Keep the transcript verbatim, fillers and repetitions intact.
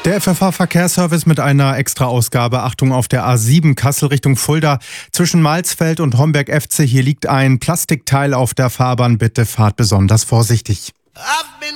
Der F F H-Verkehrsservice mit einer Extra-Ausgabe. Achtung auf der A sieben Kassel Richtung Fulda. Zwischen Malsfeld und Homberg-Efze. Hier liegt ein Plastikteil auf der Fahrbahn. Bitte fahrt besonders vorsichtig.